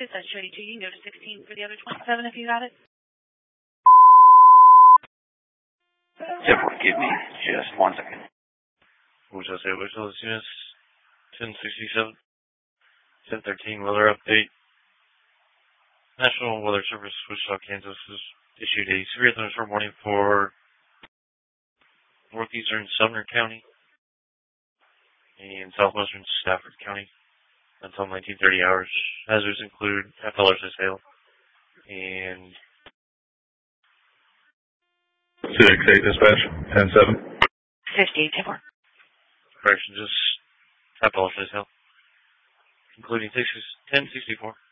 It does show you 2. You can go to 16 for the other 27 if you got it. Give me just 1 second. Which I say, which of those units? 1067, 1013 weather update. National Weather Service, Wichita, Kansas, has issued a severe thunderstorm warning for northeastern Sumner County and southwestern Stafford County until 1930 hours. Hazards include FLRS hail and 6-8 dispatch, 10-7. 58, 10-4. Correction, just FLRS hail, including 1064.